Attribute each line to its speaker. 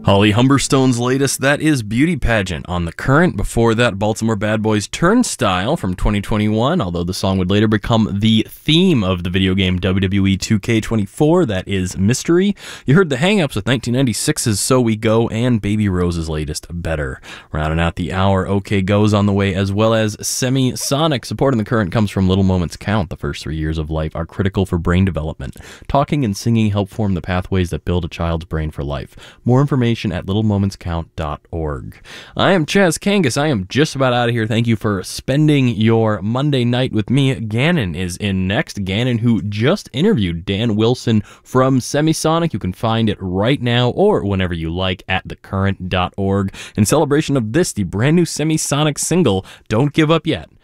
Speaker 1: Holly Humberstone's latest, that is Beauty Pageant on The Current. Before that, Baltimore Bad Boys Turnstile from 2021, although the song would later become the theme of the video game WWE 2K24, that is Mystery. You heard The Hang-Ups with 1996's So We Go and Baby Rose's latest, Better. Rounding out the hour, OK Go's on the way, as well as Semisonic. Support in The Current comes from Little Moments Count. The first 3 years of life are critical for brain development. Talking and singing help form the pathways that build a child's brain for life. More information at littlemomentscount.org. I am Chaz Kangas. I am just about out of here. Thank you for spending your Monday night with me. Gannon is in next. Gannon, who just interviewed Dan Wilson from Semisonic. You can find it right now or whenever you like at thecurrent.org. In celebration of this, the brand new Semisonic single, Don't Give Up Yet,